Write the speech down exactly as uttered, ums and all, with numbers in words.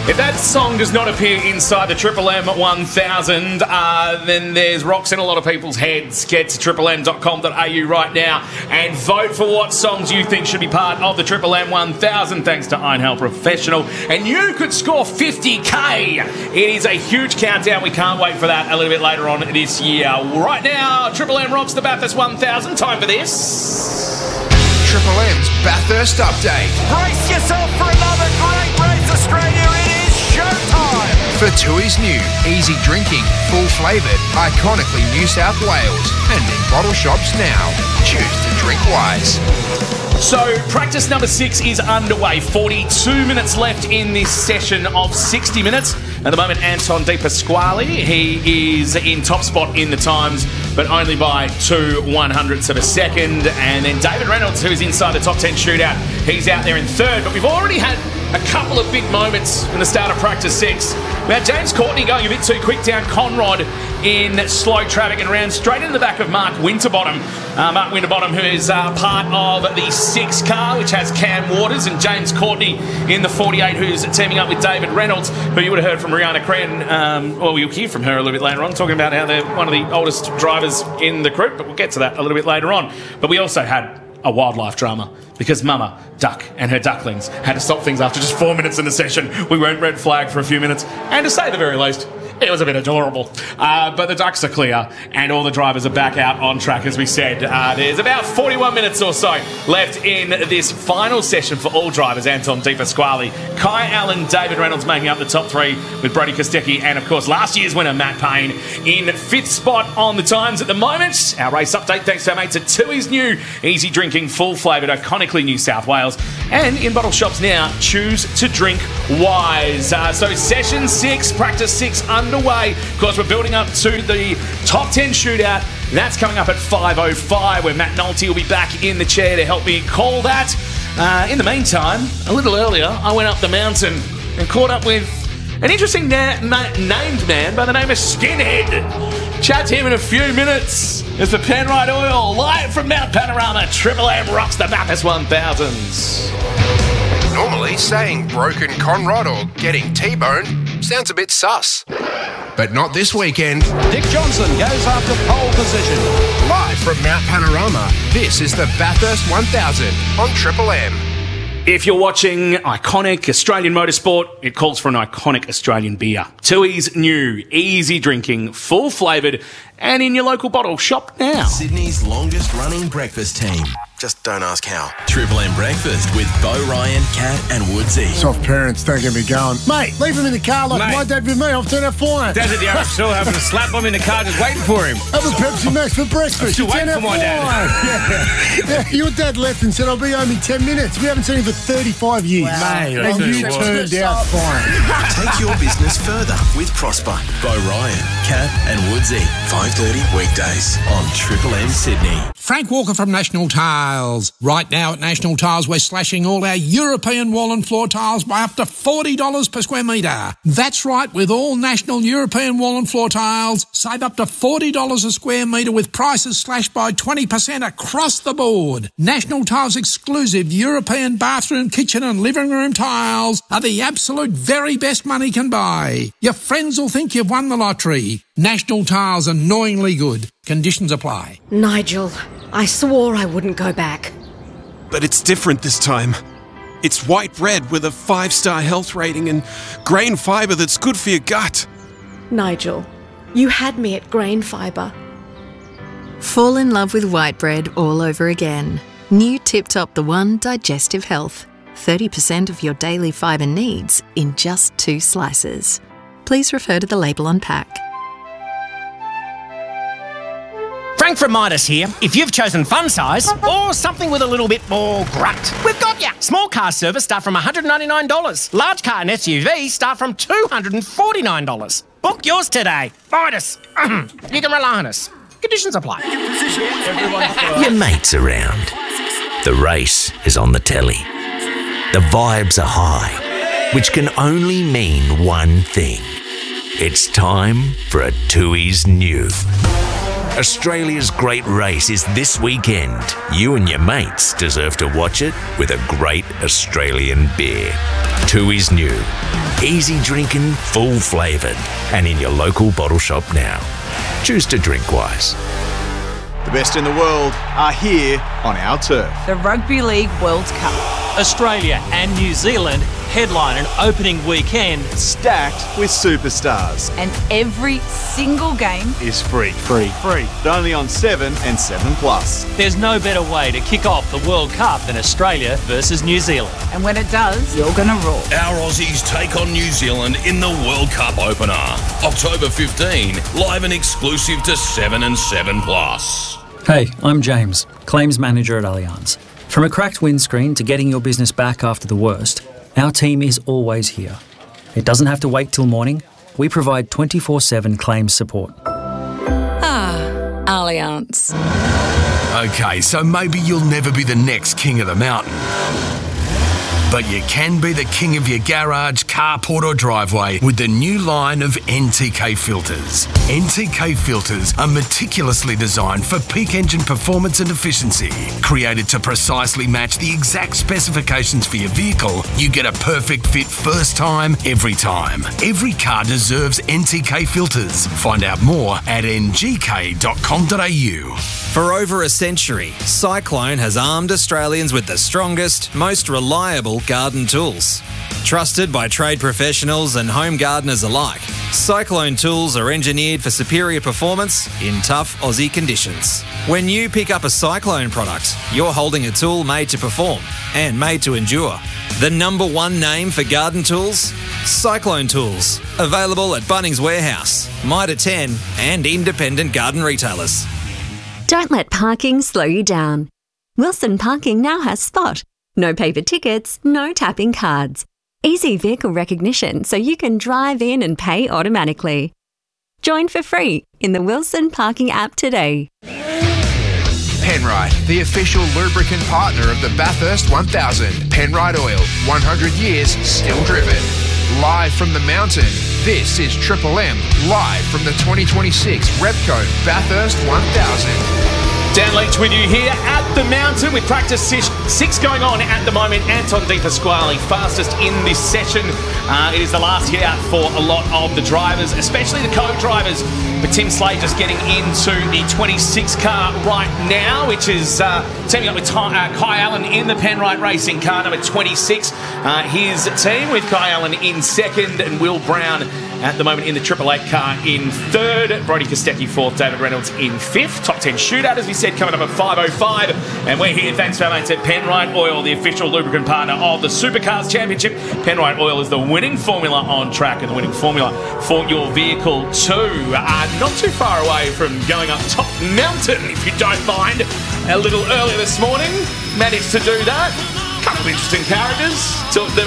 If that song does not appear inside the Triple M one thousand, uh, then there's rocks in a lot of people's heads. Get to triple m dot com dot a u right now and vote for what songs you think should be part of the Triple M one thousand, thanks to Einhell Professional. And you could score fifty K. It is a huge countdown. We can't wait for that a little bit later on this year. Right now, Triple M rocks the Bathurst one thousand. Time for this. Triple M's Bathurst Update. Brace yourself for another great race, Australia. It is showtime. For Tui's new, easy drinking, full-flavoured, iconically New South Wales. And in bottle shops now. Choose to drink wise. So, practice number six is underway. forty-two minutes left in this session of sixty minutes. At the moment, Anton De Pasquale, he is in top spot in the times, but only by two one hundredths of a second. And then David Reynolds, who is inside the top ten shootout, he's out there in third. But we've already had a couple of big moments in the start of practice six. We had James Courtney going a bit too quick down Conrod in slow traffic and ran straight in the back of Mark Winterbottom. Uh, Mark Winterbottom, who is uh, part of the six car, which has Cam Waters and James Courtney in the forty-eight, who's teaming up with David Reynolds, who you would have heard from Rihanna Cran. Um, well, you'll hear from her a little bit later on, talking about how they're one of the oldest drivers in the group, but we'll get to that a little bit later on. But we also had a wildlife drama because Mama Duck and her ducklings had to stop things after just four minutes in the session. We went red flag for a few minutes, and to say the very least, it was a bit adorable. Uh, but the ducks are clear, and all the drivers are back out on track, as we said. Uh, there's about forty-one minutes or so left in this final session for all drivers. Anton De Pasquale, Kai Allen, David Reynolds making up the top three with Brody Kostecki, and, of course, last year's winner, Matt Payne, in fifth spot on the times at the moment. Our race update, thanks to our mates at Tui's new easy drinking, full-flavoured, iconically New South Wales. And in bottle shops now, choose to drink wise. Uh, so session six, practice six underway. Of course, we're building up to the top ten shootout. That's coming up at five oh five, where Matt Nolte will be back in the chair to help me call that. Uh, in the meantime, a little earlier, I went up the mountain and caught up with an interesting na- na- named man by the name of Skinhead. Chat to him in a few minutes. It's the Penrite Oil, live from Mount Panorama. Triple M rocks the Bathurst one thousands. Normally, saying broken Conrod or getting T-boned sounds a bit sus. But not this weekend. Dick Johnson goes after pole position. Live from Mount Panorama, this is the Bathurst one thousand on Triple M. If you're watching iconic Australian motorsport, it calls for an iconic Australian beer. Tui's new, easy drinking, full flavoured, and in your local bottle shop now. Sydney's longest running breakfast team. Just don't ask how. Triple M Breakfast with Bo Ryan, Kat and Woodsy. Soft parents don't get me going. Mate, leave him in the car like Mate. my dad with me. I'll turn out fine. Dad's at the other still having to slap him in the car just waiting for him. Have a Pepsi Max for breakfast. I'm still You turn waiting for out my dad. fine. Yeah. Yeah, your dad left and said, I'll be home in ten minutes. We haven't seen him for thirty-five years. Mate, I and tell you you what. turned out fine. Take your business further with Prosper. Bo Ryan, Kat and Woodsy. five thirty weekdays on Triple M Sydney. Frank Walker from National Tiles. Right now at National Tiles, we're slashing all our European wall and floor tiles by up to forty dollars per square metre. That's right, with all National European wall and floor tiles, save up to forty dollars a square metre with prices slashed by twenty percent across the board. National Tiles exclusive European bathroom, kitchen and living room tiles are the absolute very best money can buy. Your friends will think you've won the lottery. National Tiles, annoyingly good. Conditions apply. Nigel, I swore I wouldn't go back. But it's different this time. It's white bread with a five-star health rating and grain fibre that's good for your gut. Nigel, you had me at grain fibre. Fall in love with white bread all over again. New Tip Top The One Digestive Health. thirty percent of your daily fibre needs in just two slices. Please refer to the label on pack. Frank from Midas here. If you've chosen fun size or something with a little bit more grunt, we've got ya. Small car service start from one hundred ninety-nine dollars. Large car and S U V start from two hundred forty-nine dollars. Book yours today. Midas. You can rely on us. Conditions apply. Your mate's around. The race is on the telly. The vibes are high, which can only mean one thing. It's time for a Tui's New. Australia's great race is this weekend. You and your mates deserve to watch it with a great Australian beer. Tooheys New. Easy drinking, full flavoured, and in your local bottle shop now. Choose to drink wise. The best in the world are here on our turf. The Rugby League World Cup. Australia and New Zealand headline an opening weekend stacked with superstars. And every single game is free. Free. Free. But only on seven and seven plus. There's no better way to kick off the World Cup than Australia versus New Zealand. And when it does, you're going to roar. Our Aussies take on New Zealand in the World Cup opener. October fifteenth, live and exclusive to seven and seven plus. Hey, I'm James, Claims Manager at Allianz. From a cracked windscreen to getting your business back after the worst, our team is always here. It doesn't have to wait till morning. We provide twenty-four seven claims support. Ah, Allianz. Okay, so maybe you'll never be the next king of the mountain. But you can be the king of your garage, carport or driveway with the new line of N T K filters. N T K filters are meticulously designed for peak engine performance and efficiency. Created to precisely match the exact specifications for your vehicle, you get a perfect fit first time, every time. Every car deserves N T K filters. Find out more at n g k dot com dot a u. For over a century, Cyclone has armed Australians with the strongest, most reliable garden tools. Trusted by trade professionals and home gardeners alike, Cyclone tools are engineered for superior performance in tough Aussie conditions. When you pick up a Cyclone product, you're holding a tool made to perform and made to endure. The number one name for garden tools? Cyclone Tools. Available at Bunnings Warehouse, Mitre ten and independent garden retailers. Don't let parking slow you down. Wilson Parking now has Spot. No paper tickets, no tapping cards. Easy vehicle recognition so you can drive in and pay automatically. Join for free in the Wilson Parking app today. Penrite, the official lubricant partner of the Bathurst one thousand. Penrite Oil, one hundred years still driven. Live from the mountain, this is Triple M, live from the twenty twenty-six Repco Bathurst one thousand. Dan Leach with you here at the mountain with practice six going on at the moment. Anton De Pasquale fastest in this session. Uh, it is the last hit out for a lot of the drivers, especially the co-drivers. But Tim Slade just getting into the twenty-six car right now, which is uh, teaming up with Ty, uh, Kai Allen in the Penrite Racing car number twenty-six. Uh, his team with Kai Allen in second and Will Brown at the moment in the Triple Eight car in third. Brody Kostecki fourth, David Reynolds in fifth. Top ten shootout, as we said, coming up at five oh five. And we're here thanks to our mates at Penrite Oil, the official lubricant partner of the Supercars Championship. Penrite Oil is the winning formula on track and the winning formula for your vehicle too. Uh, not too far away from going up top mountain, if you don't mind. A little earlier this morning, managed to do that. Couple of interesting characters. Talked them